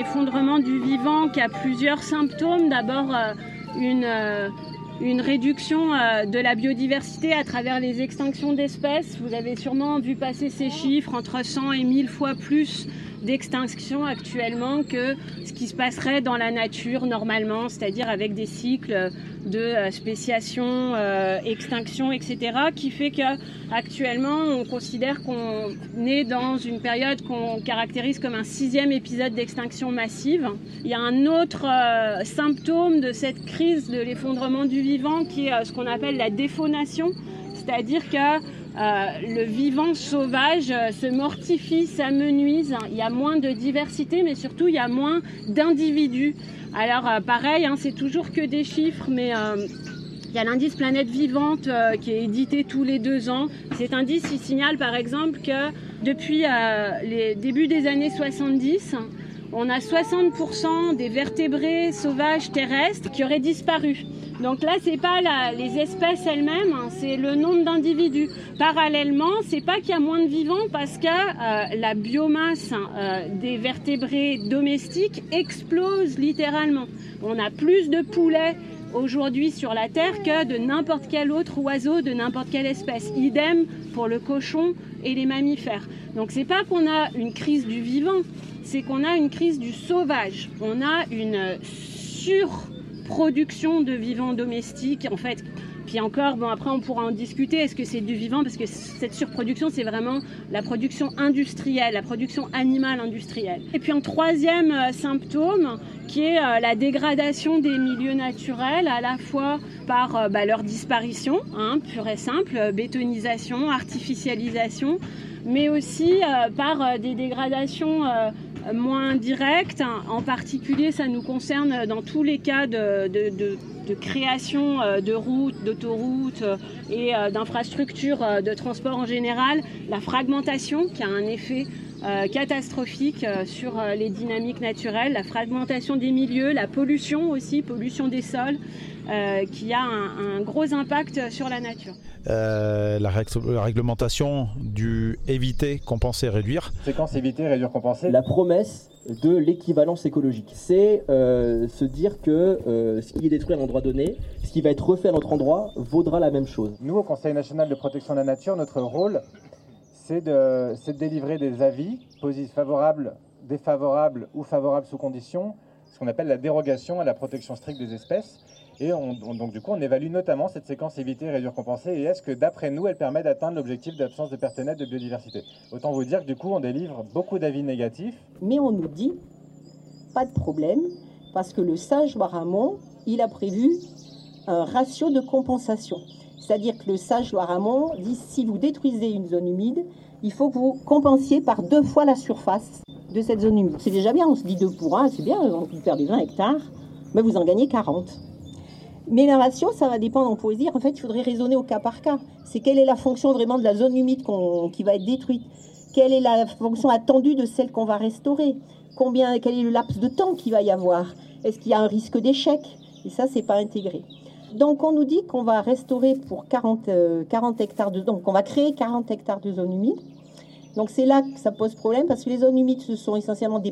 l'effondrement du vivant qui a plusieurs symptômes. D'abord, une réduction de la biodiversité à travers les extinctions d'espèces. Vous avez sûrement vu passer ces chiffres, entre 100 et 1000 fois plus d'extinction actuellement que ce qui se passerait dans la nature normalement, c'est-à-dire avec des cycles de spéciation, extinction, etc., qui fait qu'actuellement on considère qu'on est dans une période qu'on caractérise comme un 6e épisode d'extinction massive. Il y a un autre symptôme de cette crise de l'effondrement du vivant qui est ce qu'on appelle la défaunation, c'est-à-dire que le vivant sauvage se mortifie, s'amenuise, il y a moins de diversité, mais surtout il y a moins d'individus. Alors pareil, c'est toujours que des chiffres, mais il y a l'indice Planète Vivante qui est édité tous les 2 ans. Cet indice, il signale par exemple que depuis les débuts des années 70, on a 60% des vertébrés sauvages terrestres qui auraient disparu. Donc là, c'est pas les espèces elles-mêmes, c'est le nombre d'individus. Parallèlement, c'est pas qu'il y a moins de vivants parce que la biomasse des vertébrés domestiques explose littéralement. On a plus de poulets aujourd'hui sur la Terre que de n'importe quel autre oiseau, de n'importe quelle espèce. Idem pour le cochon et les mammifères. Donc c'est pas qu'on a une crise du vivant, c'est qu'on a une crise du sauvage. On a une surproduction de vivants domestiques, en fait. Puis encore, après on pourra en discuter, est-ce que c'est du vivant? Parce que cette surproduction, c'est vraiment la production industrielle, la production animale industrielle. Et puis un 3e symptôme, qui est la dégradation des milieux naturels, à la fois par leur disparition, pure et simple, bétonisation, artificialisation, mais aussi par des dégradations moins directes. En particulier, ça nous concerne dans tous les cas de création de routes, d'autoroutes et d'infrastructures de transport en général, la fragmentation qui a un effet catastrophique sur les dynamiques naturelles, la fragmentation des milieux, la pollution aussi, pollution des sols, qui a un gros impact sur la nature. La réglementation du éviter, compenser, réduire. Séquence éviter, réduire, compenser. La promesse de l'équivalence écologique, c'est se dire que ce qui est détruit à un endroit donné, ce qui va être refait à notre endroit, vaudra la même chose. Nous, au Conseil national de protection de la nature, notre rôle, c'est de délivrer des avis favorables, défavorables ou favorables sous condition, ce qu'on appelle la dérogation à la protection stricte des espèces. Et donc du coup, on évalue notamment cette séquence éviter, réduire, compenser, et est-ce que d'après nous, elle permet d'atteindre l'objectif d'absence de perte nette de biodiversité. Autant vous dire que du coup, on délivre beaucoup d'avis négatifs. Mais on nous dit, pas de problème, parce que le sage Loire-Hamon, il a prévu un ratio de compensation. C'est-à-dire que le sage Loire-Hamon dit, si vous détruisez une zone humide, il faut que vous compensiez par 2 fois la surface de cette zone humide. C'est déjà bien, on se dit 2 pour 1, c'est bien, vous perdez 20 hectares, mais vous en gagnez 40. Mais la ratio, ça va dépendre, on pourrait dire, en fait, il faudrait raisonner au cas par cas. C'est quelle est la fonction vraiment de la zone humide qui va être détruite? Quelle est la fonction attendue de celle qu'on va restaurer? Quel est le laps de temps qu'il va y avoir? Est-ce qu'il y a un risque d'échec? Et ça, c'est pas intégré. Donc, on nous dit qu'on va restaurer pour 40 hectares donc on va créer 40 hectares de zones humides. Donc, c'est là que ça pose problème, parce que les zones humides, ce sont essentiellement des